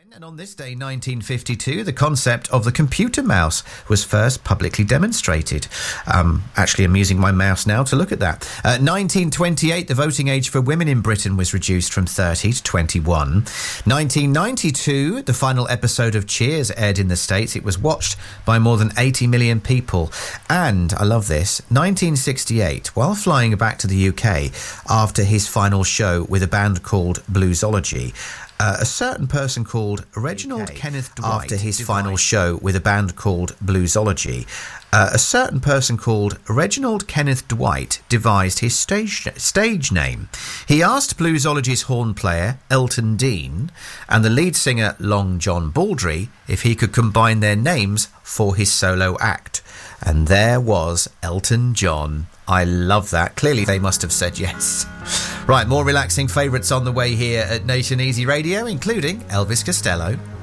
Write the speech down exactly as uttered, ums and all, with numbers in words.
And on this day, nineteen fifty-two, the concept of the computer mouse was first publicly demonstrated. Um, actually, I'm using my mouse now to look at that. Uh, nineteen twenty-eight, the voting age for women in Britain was reduced from thirty to twenty-one. nineteen ninety-two, the final episode of Cheers aired in the States. It was watched by more than eighty million people. And, I love this, nineteen sixty-eight, while flying back to the U K after his final show with a band called Bluesology, Uh, a certain person called Reginald okay. Kenneth Dwight, after his Divine. final show with a band called Bluesology, uh, a certain person called Reginald Kenneth Dwight devised his stage, stage name. He asked Bluesology's horn player, Elton Dean, and the lead singer, Long John Baldry, if he could combine their names for his solo act. And there was Elton John. I love that. Clearly they must have said yes. Right, more relaxing favourites on the way here at Nation Easy Radio, including Elvis Costello.